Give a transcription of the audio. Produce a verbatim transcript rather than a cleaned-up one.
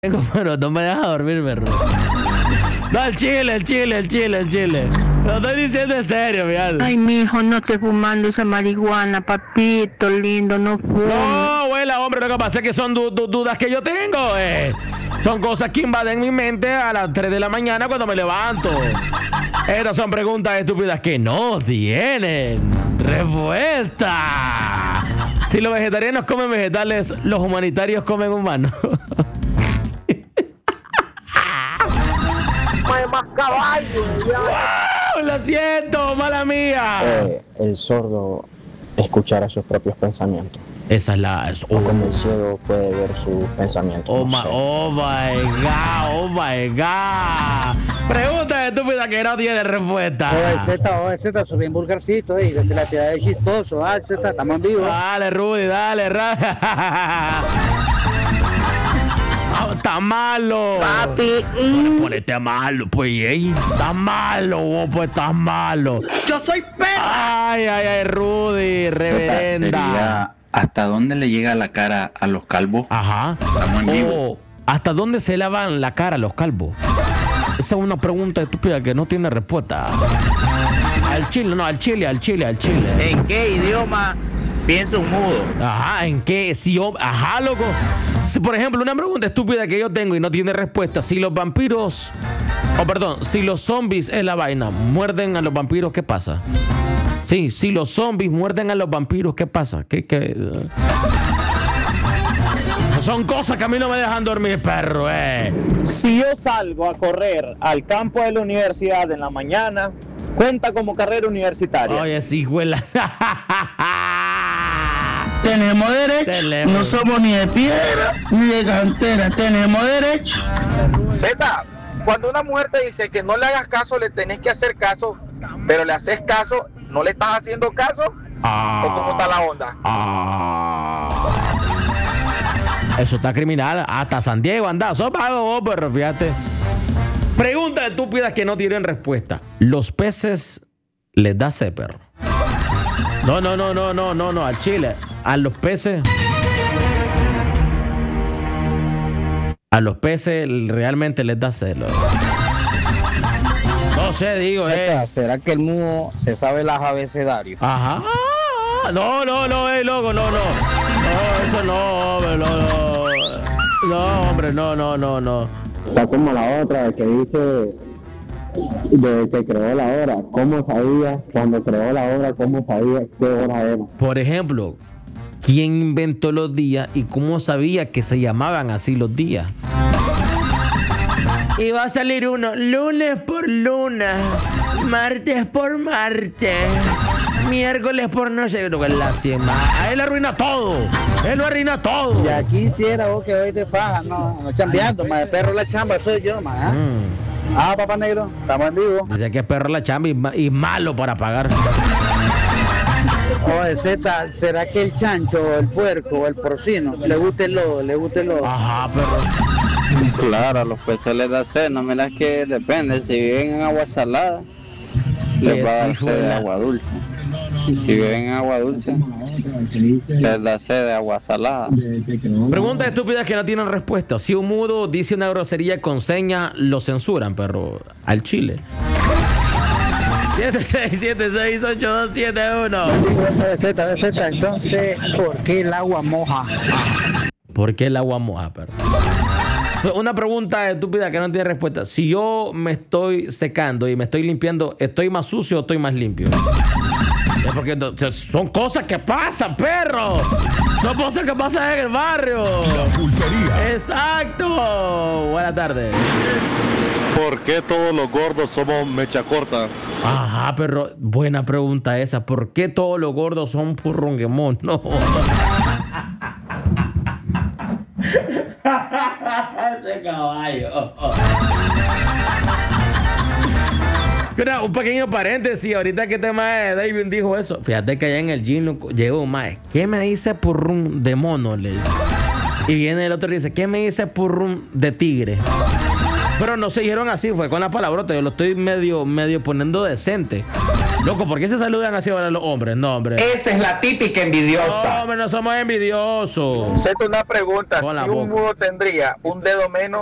tengo, pero no me deja dormir, perro. No, el chile, el chile, el chile, el chile. Lo estoy diciendo en serio, fíjate. Ay, mijo, no estés fumando esa marihuana, papito lindo, no fumes. No, abuela, hombre, lo que pasa es que son du du dudas que yo tengo, eh. Son cosas que invaden mi mente a las tres de la mañana cuando me levanto. Estas son preguntas estúpidas que no tienen respuesta. Si los vegetarianos comen vegetales, los humanitarios comen humanos. Más caballo, ¡Wow! Lo siento, mala mía. Eh, el sordo escuchará sus propios pensamientos. Esa es la... Es, O como el ciego puede ver sus pensamientos. Oh, no my, sé. oh my God, oh my God. Pregunta estúpida que no tiene respuesta. Oye, Z, oye, Z, soy bien vulgarcito, eh, desde la ciudad de chistoso, ah, Z, estamos en vivo. Dale, Rudy, dale, ra. Está malo. Papi, mm. Ponete malo, pues, ey. Está malo, vos, pues, estás malo. ¡Yo soy perra! Ay, ay, ay, Rudy, reverenda. Sería, ¿hasta dónde le llega la cara a los calvos? Ajá. Estamos en vivo. Oh, ¿hasta dónde se lavan la cara los calvos? Esa es una pregunta estúpida que no tiene respuesta. Al chile, no, al chile, al chile, al chile. ¿En qué idioma piensa un mudo? Ajá, ¿en qué? Si yo, ajá, loco. Si, por ejemplo, una pregunta estúpida que yo tengo y no tiene respuesta. Si los vampiros, o oh, perdón, si los zombies en la vaina muerden a los vampiros, ¿qué pasa? Sí, si los zombies muerden a los vampiros, ¿qué pasa? ¿Qué, qué? Son cosas que a mí no me dejan dormir, perro, eh. Si yo salgo a correr al campo de la universidad en la mañana, cuenta como carrera universitaria. Oye, sí, huelas. Tenemos derecho, Teléfono. no somos ni de piedra ni de cantera, tenemos derecho. Z, cuando una mujer te dice que no le hagas caso, le tenés que hacer caso, pero le haces caso, ¿no le estás haciendo caso? Ah, ¿O cómo está la onda? ah. Eso está criminal. Hasta San Diego anda. Sos vago vos, perro, fíjate. Preguntas estúpidas que no tienen respuesta. ¿Los peces les da sed, perro? No, no, no, no, no, no, no. Al chile. A los peces. A los peces realmente les da sed. Loco. No sé, digo, eh. ¿Será que el mudo se sabe las abecedarios? Ajá. No, no, no, eh, loco, no, no. No, eso no, hombre, no, no. No, hombre, no, no, no, no. Está como la otra que dice de que creó la hora. ¿Cómo sabía cuando creó la hora? ¿Cómo sabía qué hora era? Por ejemplo, ¿quién inventó los días y cómo sabía que se llamaban así los días? Y va a salir uno lunes por luna, martes por martes, miércoles por no sé, lo que es la semana. A él arruina todo. Él lo arruina todo. Ya quisiera vos que hoy te pagas, no, no chambeando, más de perro la chamba soy yo, más. Mm. Ah, papá negro, estamos en vivo. Dice que es perro la chamba y, ma- y malo para pagar. Oye, Z, ¿será que el chancho, o el puerco, o el porcino, le gusta el lodo, le gusta el lodo? Ajá, perro. Claro, a los peces les da sed. No, mira que depende. Si viven en agua salada, les va a dar Pues, hijo sed de de la- agua dulce. Y si viven en agua dulce, les da sed de agua salada. Preguntas estúpidas que no tienen respuesta. Si un mudo dice una grosería con seña, lo censuran, perro. Al chile. siete seis siete seis ocho dos siete uno. Z, Z, entonces, ¿por qué el agua moja? ¿Por qué el agua moja, perro? Una pregunta estúpida que no tiene respuesta. Si yo me estoy secando y me estoy limpiando, ¿estoy más sucio o estoy más limpio? Es porque entonces, son cosas que pasan, perro. Son cosas que pasan en el barrio. La pulpería. Exacto. Buenas tardes. ¿Por qué todos los gordos somos mecha corta? Ajá, pero buena pregunta esa. ¿Por qué todos los gordos son purrunguemón? No. Ese caballo. Mira, un pequeño paréntesis. Ahorita que este mae David dijo eso. Fíjate que allá en el gym llegó un mae. ¿Qué me dice purrún de mono? Le dice. Y viene el otro y dice, ¿qué me dice purrún de tigre? Pero no se dijeron así, fue con la palabrota. Yo lo estoy medio, medio poniendo decente. Loco, ¿por qué se saludan así ahora los hombres? No, hombre. Esta es la típica envidiosa. No, hombre, no somos envidiosos. Hacete una pregunta. Con la Si un boca. mudo tendría un dedo menos,